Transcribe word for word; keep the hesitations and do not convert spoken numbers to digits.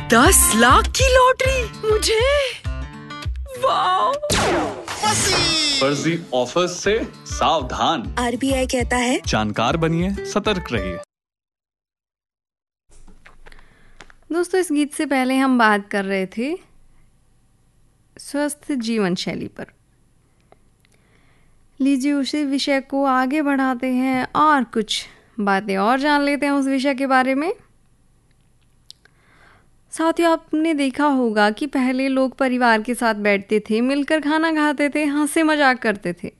दस लाख की लॉटरी मुझे, वाह! फर्जी ऑफर्स से सावधान। आरबीआई कहता है जानकार बनिए, सतर्क रहिए। दोस्तों, इस गीत से पहले हम बात कर रहे थे स्वस्थ जीवन शैली पर। लीजिए उसी विषय को आगे बढ़ाते हैं और कुछ बातें और जान लेते हैं उस विषय के बारे में। साथियों, आपने देखा होगा कि पहले लोग परिवार के साथ बैठते थे, मिलकर खाना खाते थे, हंसी मजाक करते थे।